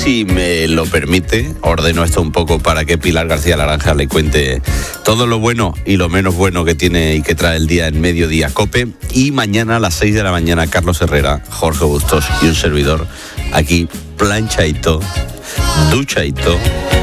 si me lo permite, ordeno esto un poco para que Pilar García Laranja le cuente todo lo bueno y lo menos bueno que tiene y que trae el día en Mediodía COPE. Y mañana a las 6 de la mañana, Carlos Herrera, Jorge Bustos y un servidor aquí planchaito, duchaito